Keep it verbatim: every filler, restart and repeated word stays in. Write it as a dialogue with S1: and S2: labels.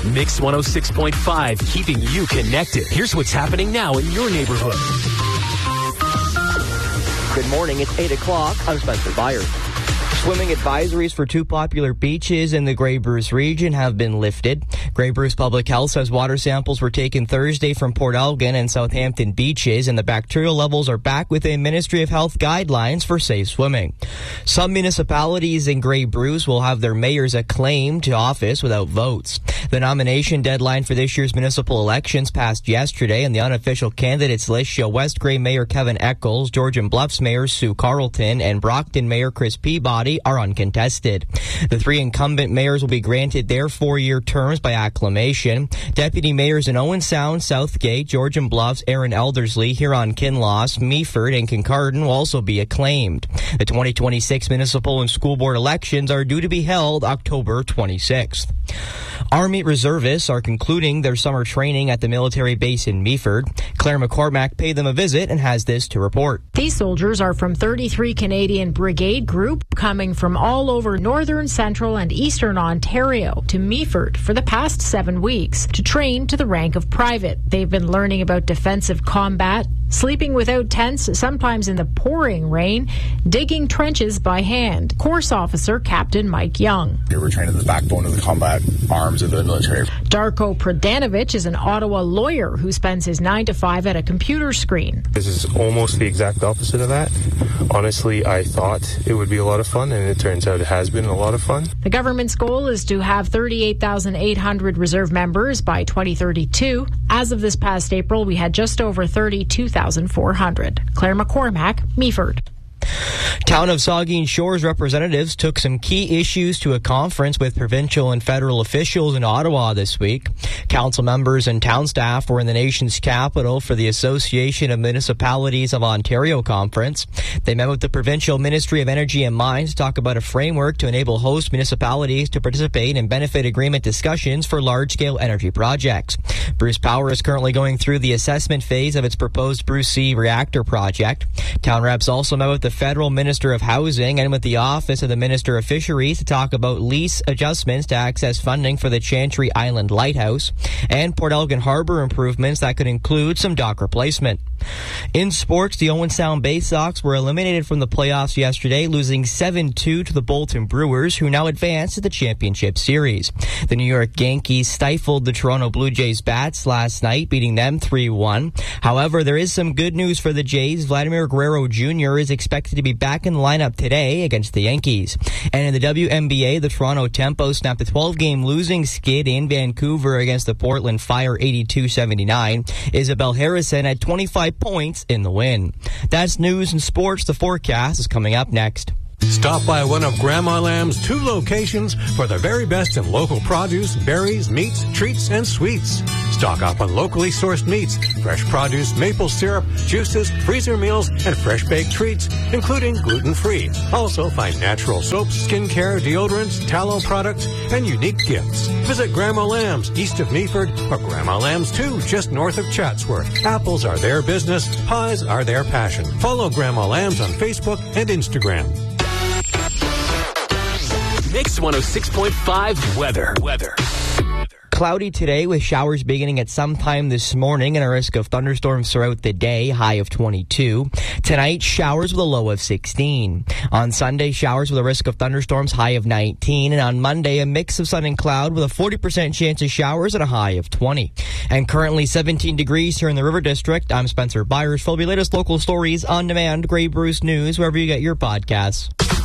S1: Mix one oh six point five, keeping you connected. Here's what's happening now in your neighborhood.
S2: Good morning. It's eight o'clock. I'm Spencer Byers. Swimming advisories for two popular beaches in the Grey Bruce region have been lifted. Grey Bruce Public Health says water samples were taken Thursday from Port Elgin and Southampton beaches, and the bacterial levels are back within Ministry of Health guidelines for safe swimming. Some municipalities in Grey Bruce will have their mayors acclaimed to office without votes. The nomination deadline for this year's municipal elections passed yesterday, and the unofficial candidates list show West Grey Mayor Kevin Eccles, Georgian Bluffs Mayor Sue Carlton, and Brockton Mayor Chris Peabody are uncontested. The three incumbent mayors will be granted their four-year terms by acclamation. Deputy mayors in Owen Sound, Southgate, Georgian Bluffs, Aaron Eldersley, Huron-Kinloss, Meaford, and Kincardine will also be acclaimed. The twenty twenty-six municipal and school board elections are due to be held October twenty-sixth. Army reservists are concluding their summer training at the military base in Meaford. Claire McCormack paid them a visit and has this to report.
S3: These soldiers are from thirty-three Canadian Brigade Group, coming from all over northern, central, and eastern Ontario to Meaford for the past seven weeks to train to the rank of private. They've been learning about defensive combat, sleeping without tents, sometimes in the pouring rain, digging trenches by hand. Course Officer Captain Mike Young.
S4: We're training the backbone of the combat arms of the military.
S3: Darko Pradanovic is an Ottawa lawyer who spends his nine to five at a computer screen.
S5: This is almost the exact opposite of that. Honestly, I thought it would be a lot of fun, and it turns out it has been a lot of fun.
S3: The government's goal is to have thirty-eight thousand eight hundred reserve members by twenty thirty-two. As of this past April, we had just over thirty-two thousand four hundred. Claire McCormack, Meaford.
S2: Town of Saugeen Shores representatives took some key issues to a conference with provincial and federal officials in Ottawa this week. Council members and town staff were in the nation's capital for the Association of Municipalities of Ontario conference. They met with the Provincial Ministry of Energy and Mines to talk about a framework to enable host municipalities to participate in benefit agreement discussions for large-scale energy projects. Bruce Power is currently going through the assessment phase of its proposed Bruce C reactor project. Town reps also met with the Federal Minister of Housing and with the Office of the Minister of Fisheries to talk about lease adjustments to access funding for the Chantry Island Lighthouse and Port Elgin Harbour improvements that could include some dock replacement. In sports, the Owen Sound Bay Sox were eliminated from the playoffs yesterday, losing seven two to the Bolton Brewers, who now advance to the championship series. The New York Yankees stifled the Toronto Blue Jays bats last night, beating them three one. However, there is some good news for the Jays. Vladimir Guerrero Junior is expected to be back in the lineup today against the Yankees. And in the W N B A, the Toronto Tempo snapped a twelve-game losing skid in Vancouver against the Portland Fire eighty-two seventy-nine. Isabel Harrison had twenty-five points in the win. That's news and sports. The forecast is coming up next.
S6: Stop by one of Grandma Lamb's two locations for the very best in local produce, berries, meats, treats, and sweets. Stock up on locally sourced meats, fresh produce, maple syrup, juices, freezer meals, and fresh baked treats, including gluten-free. Also find natural soaps, skincare, deodorants, tallow products, and unique gifts. Visit Grandma Lamb's east of Meaford or Grandma Lamb's two just north of Chatsworth. Apples are their business, pies are their passion. Follow Grandma Lamb's on Facebook and Instagram.
S1: Mix one oh six point five weather. Weather.
S2: Cloudy today with showers beginning at some time this morning and a risk of thunderstorms throughout the day, high of twenty-two. Tonight, showers with a low of sixteen. On Sunday, showers with a risk of thunderstorms, high of nineteen. And on Monday, a mix of sun and cloud with a forty percent chance of showers and a high of twenty. And currently seventeen degrees here in the River District. I'm Spencer Byers. For the latest local stories on demand, Grey Bruce News, wherever you get your podcasts.